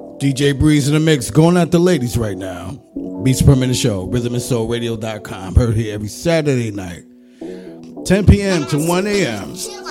DJ Breeze in the mix, going at the ladies right now. Beats Per Minute Show, rhythmandsoulradio.com. Heard here every Saturday night, 10 p.m. to 1 a.m.